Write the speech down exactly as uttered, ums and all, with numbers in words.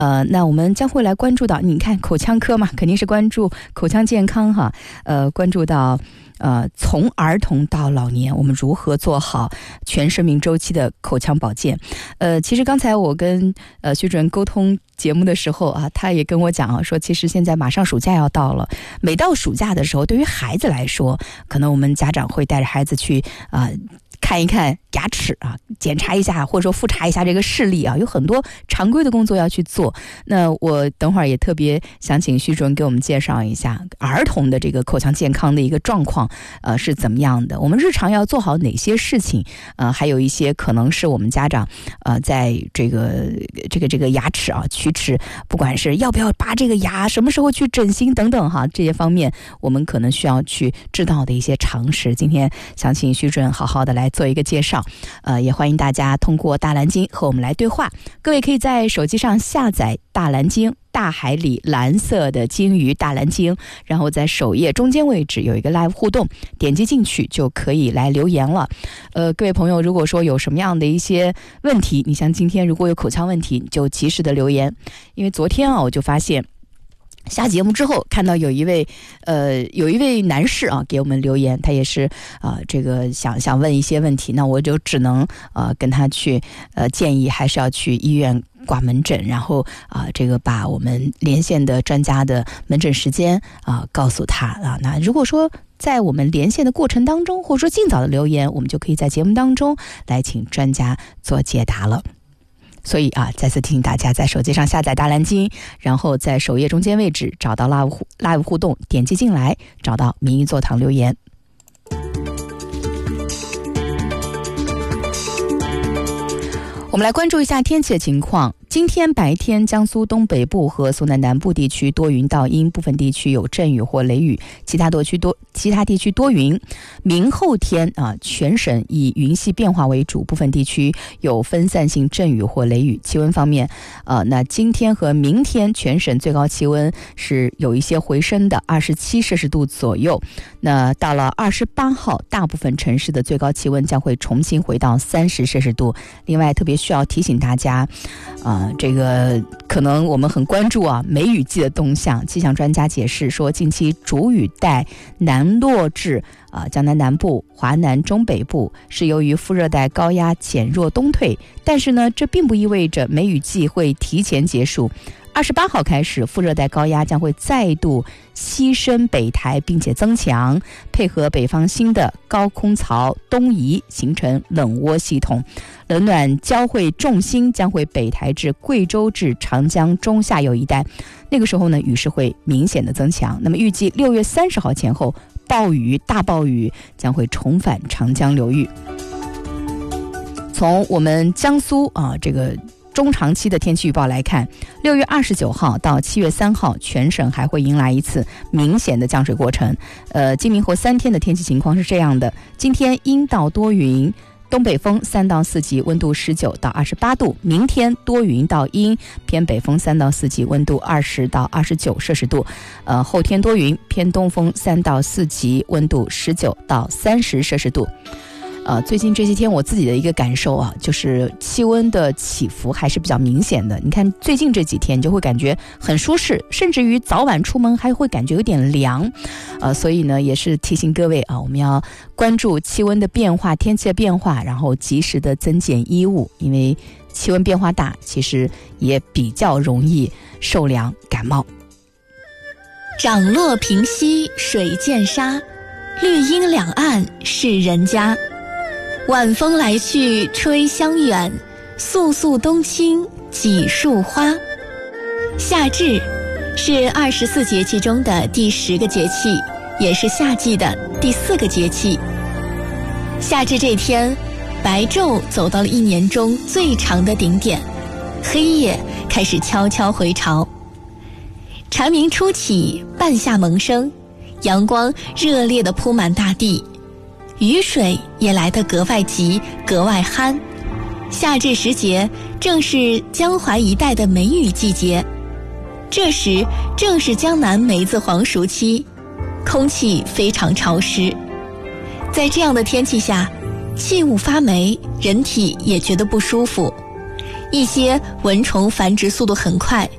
呃，那我们将会来关注到，你看口腔科嘛，肯定是关注口腔健康哈，呃，关注到呃，从儿童到老年，我们如何做好全生命周期的口腔保健。呃，其实刚才我跟呃徐主任沟通节目的时候啊，他也跟我讲啊，说其实现在马上暑假要到了，每到暑假的时候，对于孩子来说，可能我们家长会带着孩子去啊、呃看一看牙齿啊，检查一下或者说复查一下这个视力啊，有很多常规的工作要去做。那我等会儿也特别想请徐主任给我们介绍一下儿童的这个口腔健康的一个状况，呃是怎么样的？我们日常要做好哪些事情？呃，还有一些可能是我们家长呃在这个这个这个牙齿啊龋齿，不管是要不要拔这个牙，什么时候去整形等等哈，这些方面我们可能需要去知道的一些常识。今天想请徐主任好好的来做一个介绍，呃，也欢迎大家通过大蓝鲸和我们来对话。各位可以在手机上下载大蓝鲸，大海里蓝色的鲸鱼大蓝鲸，然后在首页中间位置有一个 live 互动，点击进去就可以来留言了。呃，各位朋友，如果说有什么样的一些问题，你像今天如果有口腔问题，你就及时的留言。因为昨天啊，我就发现下节目之后看到有一位呃有一位男士啊给我们留言，他也是啊、呃、这个想想问一些问题，那我就只能呃跟他去呃建议还是要去医院挂门诊，然后啊、呃、这个把我们连线的专家的门诊时间啊、呃、告诉他啊。那如果说在我们连线的过程当中，或者说尽早的留言，我们就可以在节目当中来请专家做解答了。所以啊，再次提醒大家，在手机上下载大蓝鲸，然后在首页中间位置找到 live live 互动，点击进来，找到民意座堂留言。我们来关注一下天气的情况。今天白天，江苏东北部和苏南南部地区多云到阴，部分地区有阵雨或雷雨，其他多区多其他地区多云。明后天啊，全省以云系变化为主，部分地区有分散性阵雨或雷雨。气温方面，呃，那今天和明天全省最高气温是有一些回升的，二十七摄氏度左右。那到了二十八号，大部分城市的最高气温将会重新回到三十摄氏度。另外，特别需要提醒大家，啊、呃，这个可能我们很关注啊梅雨季的动向。气象专家解释说，近期主雨带南落至啊、呃、江南南部、华南中北部，是由于副热带高压减弱东退，但是呢，这并不意味着梅雨季会提前结束。二十八号开始，副热带高压将会再度西伸北台，并且增强，配合北方新的高空槽东移，形成冷涡系统，冷暖交汇重心将会北台至贵州至长江中下游一带。那个时候呢，雨势会明显的增强。那么预计六月三十号前后，暴雨大暴雨将会重返长江流域。从我们江苏啊这个中长期的天气预报来看，六月二十九号到七月三号，全省还会迎来一次明显的降水过程。呃，今明后三天的天气情况是这样的：今天阴到多云，东北风三到四级，温度十九到二十八度；明天多云到阴，偏北风三到四级，温度二十到二十九摄氏度。呃，后天多云，偏东风三到四级，温度十九到三十摄氏度。呃，最近这些天我自己的一个感受啊，就是气温的起伏还是比较明显的。你看最近这几天你就会感觉很舒适，甚至于早晚出门还会感觉有点凉。呃，所以呢也是提醒各位啊，我们要关注气温的变化、天气的变化，然后及时的增减衣物，因为气温变化大，其实也比较容易受凉感冒。 涨落平西水见沙，绿荫两岸是人家。晚风来去吹香远，肃肃冬青几树花。夏至是二十四节气中的第十个节气，也是夏季的第四个节气。夏至这天，白昼走到了一年中最长的顶点，黑夜开始悄悄回潮。蝉鸣初起，半夏萌生，阳光热烈地铺满大地，雨水也来得格外急，格外憨。夏至时节正是江淮一带的梅雨季节，这时正是江南梅子黄熟期，空气非常潮湿。在这样的天气下，气雾发霉，人体也觉得不舒服。一些蚊虫繁殖速度很快，